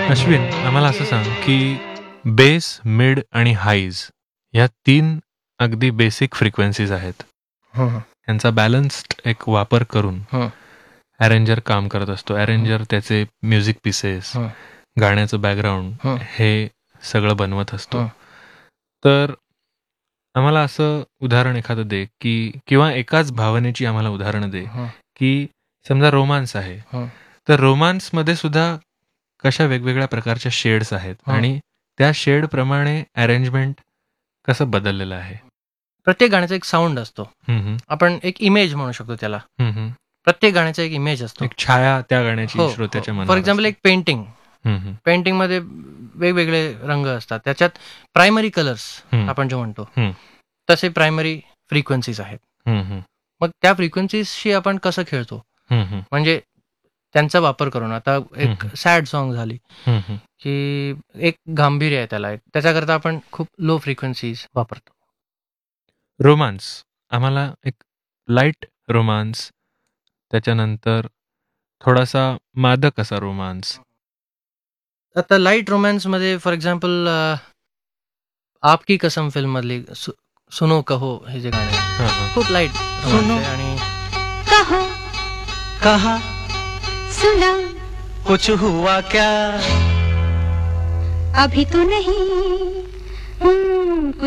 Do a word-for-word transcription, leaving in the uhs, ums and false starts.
अश्विन, आम्हाला असं सांग की बेस, मिड आणि हाईज या तीन अगदी बेसिक फ्रिक्वेन्सीज आहेत. हं, यांचा बॅलन्स्ड एक वापर करून हं, अरेंजर काम करत असतो. अरेंजर त्याचे म्युझिक पीसेस, हं, गाण्याचं बॅकग्राऊंड हं, हे सगळं बनवत असतो. हं. तर आम्हाला असं उदाहरण एखादं दे की किंवा एकाच भावनेची आम्हाला उदाहरणं दे हं, की समजा रोमांस आहे, हं. तर रोमांसमध्ये सुद्धा कशा वेगवेगळ्या प्रकारच्या शेड्स आहेत हं. आणि त्या शेडप्रमाणे अरेंजमेंट कसं बदललेलं आहे. प्रत्येक गाण्याचा एक साऊंड असतो. हम्म, हम्म, आपण एक इमेज म्हणू शकतो त्याला. हम्म, हम्म. प्रत्येक गाण्याचा एक इमेज असतो. एक छाया त्या गाण्याची हो, श्रोत्याच्या फॉर मनावर एक्झाम्पल असते. एक पेंटिंग. हम्म, हम्म, पेंटिंगमध्ये वेगवेगळे रंग असतात. त्याच्यात प्रायमरी कलर्स हम्म, आपण जे म्हणतो हम्म, तसे प्रायमरी फ्रिक्वेन्सीज आहेत. हम्म, हम्म, मग त्या फ्रिक्वेन्सीजशी आपण कसं खेळतो, हम्म, हम्म, म्हणजे त्यांचा वापर करून. आता एक हम्म. सॅड सॉन्ग झाली हम्म, हम्म. की एक गांभीर्य आहे त्याला. एक त्याच्याकरता आपण खूप लो फ्रिक्वेन्सीज वापरतो. रोमांस आम्हाला एक लाईट रोमांस, त्याच्यानंतर थोडासा मादक असा रोमांस. आता लाईट रोमॅन्समध्ये फॉर एक्झाम्पल आपकी कसम फिल्म मधली सु- सुनो कहो हे जे गाणं आहे, हां, हां. खूप लाईट सुनो. आणि कहो कहा सुना कुछ हुआ क्या अभी तो नहीं हम्म,